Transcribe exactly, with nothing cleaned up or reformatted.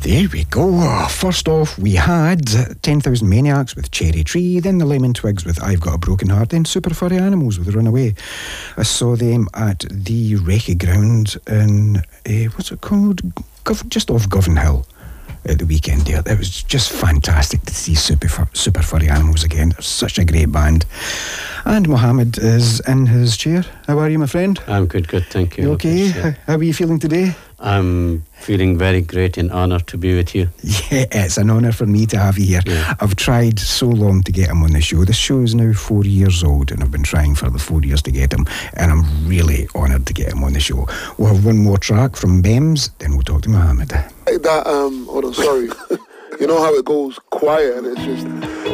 There we go. First off, we had ten thousand Maniacs with Cherry Tree, then the Lemon Twigs with I've Got a Broken Heart, then Super Furry Animals with Runaway. I saw them at the Recce Ground in, uh, what's it called? Gov- just off Govan Hill at the weekend there. It was just fantastic to see Super, Fur- Super Furry Animals again. They're such a great band. And Mohammed is in his chair. How are you, my friend? I'm good, good, thank you. You okay? Lucas, yeah. How are you feeling today? I'm feeling very great and honoured to be with you. Yeah, it's an honour for me to have you here. Yeah. I've tried so long to get him on the show. This show is now four years old, and I've been trying for the four years to get him, and I'm really honoured to get him on the show. We'll have one more track from Bems, then we'll talk to Mohammed. That, um, hold on, sorry. You know how it goes quiet, and it's just...